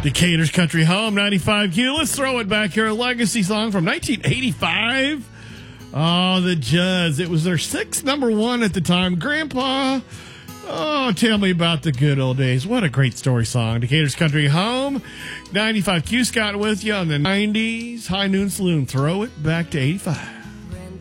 Decatur's Country Home, 95Q. Let's throw it back here. A legacy song from 1985. Oh, the Judds. It was their sixth number one at the time. Grandpa, oh, tell me about the good old days. What a great story song. Decatur's Country Home, 95Q. Scott with you on the 90s. High Noon Saloon. Throw it back to 85.